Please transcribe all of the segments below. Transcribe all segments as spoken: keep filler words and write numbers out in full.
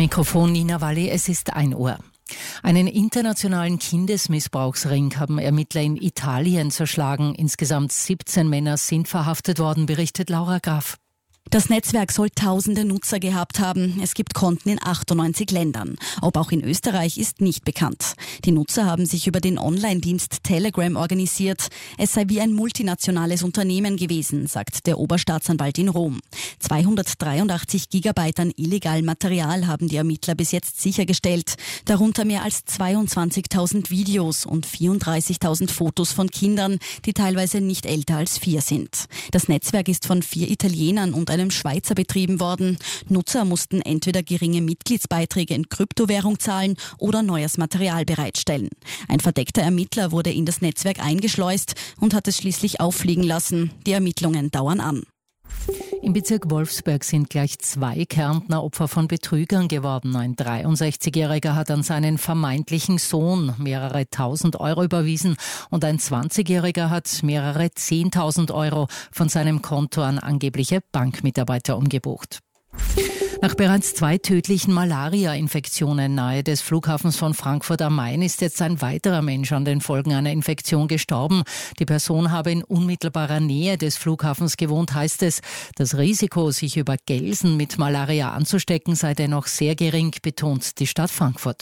Mikrofon Nina Walli, es ist ein Uhr. Einen internationalen Kindesmissbrauchsring haben Ermittler in Italien zerschlagen. Insgesamt siebzehn Männer sind verhaftet worden, berichtet Laura Graf. Das Netzwerk soll tausende Nutzer gehabt haben. Es gibt Konten in achtundneunzig Ländern. Ob auch in Österreich ist nicht bekannt. Die Nutzer haben sich über den Online-Dienst Telegram organisiert. Es sei wie ein multinationales Unternehmen gewesen, sagt der Oberstaatsanwalt in Rom. zweihundertdreiundachtzig Gigabyte an illegalem Material haben die Ermittler bis jetzt sichergestellt. Darunter mehr als zweiundzwanzigtausend Videos und vierunddreißigtausend Fotos von Kindern, die teilweise nicht älter als vier sind. Das Netzwerk ist von vier Italienern und einem Schweizer betrieben worden. Nutzer mussten entweder geringe Mitgliedsbeiträge in Kryptowährung zahlen oder neues Material bereitstellen. Ein verdeckter Ermittler wurde in das Netzwerk eingeschleust und hat es schließlich auffliegen lassen. Die Ermittlungen dauern an. Im Bezirk Wolfsberg sind gleich zwei Kärntner Opfer von Betrügern geworden. Ein dreiundsechzigjähriger hat an seinen vermeintlichen Sohn mehrere tausend Euro überwiesen und ein zwanzigjähriger hat mehrere zehntausend Euro von seinem Konto an angebliche Bankmitarbeiter umgebucht. Nach bereits zwei tödlichen Malaria-Infektionen nahe des Flughafens von Frankfurt am Main ist jetzt ein weiterer Mensch an den Folgen einer Infektion gestorben. Die Person habe in unmittelbarer Nähe des Flughafens gewohnt, heißt es. Das Risiko, sich über Gelsen mit Malaria anzustecken, sei dennoch sehr gering, betont die Stadt Frankfurt.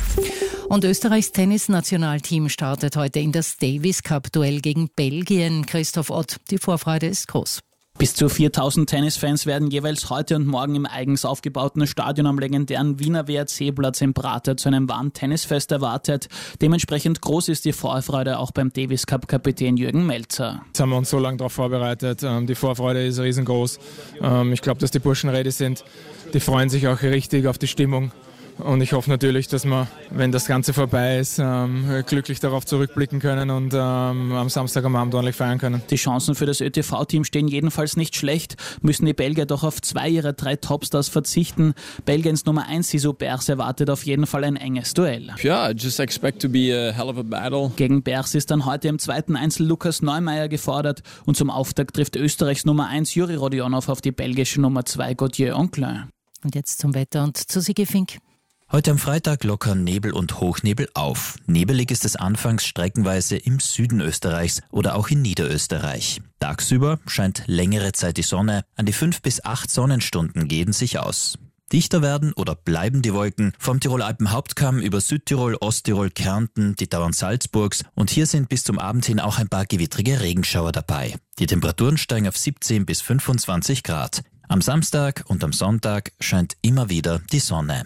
Und Österreichs Tennisnationalteam startet heute in das Davis Cup-Duell gegen Belgien. Christoph Ott, die Vorfreude ist groß. Bis zu viertausend Tennisfans werden jeweils heute und morgen im eigens aufgebauten Stadion am legendären Wiener W R C-Platz im Prater zu einem wahren Tennisfest erwartet. Dementsprechend groß ist die Vorfreude auch beim Davis Cup-Kapitän Jürgen Melzer. Jetzt haben wir uns so lange darauf vorbereitet. Die Vorfreude ist riesengroß. Ich glaube, dass die Burschen ready sind. Die freuen sich auch richtig auf die Stimmung. Und ich hoffe natürlich, dass wir, wenn das Ganze vorbei ist, ähm, glücklich darauf zurückblicken können und ähm, am Samstag am Abend ordentlich feiern können. Die Chancen für das Ö T V-Team stehen jedenfalls nicht schlecht, müssen die Belgier doch auf zwei ihrer drei Topstars verzichten. Belgiens Nummer eins Sisu Bers erwartet auf jeden Fall ein enges Duell. Yeah, I just expect to be a hell of a battle. Gegen Bers ist dann heute im zweiten Einzel Lukas Neumeier gefordert und zum Auftakt trifft Österreichs Nummer eins Juri Rodionov auf die belgische Nummer zwei Gauthier Onclin. Und jetzt zum Wetter und zu Sigi Fink. Heute am Freitag lockern Nebel und Hochnebel auf. Nebelig ist es anfangs streckenweise im Süden Österreichs oder auch in Niederösterreich. Tagsüber scheint längere Zeit die Sonne. An die fünf bis acht Sonnenstunden gehen sich aus. Dichter werden oder bleiben die Wolken vom Tirol-Alpen-Hauptkamm über Südtirol, Osttirol, Kärnten, die Tauern Salzburgs und hier sind bis zum Abend hin auch ein paar gewittrige Regenschauer dabei. Die Temperaturen steigen auf siebzehn bis fünfundzwanzig Grad. Am Samstag und am Sonntag scheint immer wieder die Sonne.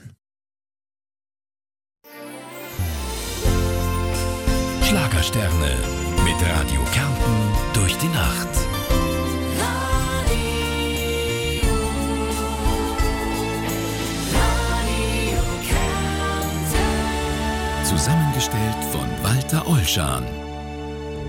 Schlagersterne mit Radio Kärnten durch die Nacht. Radio, Radio Kärnten. Zusammengestellt von Walter Olschan.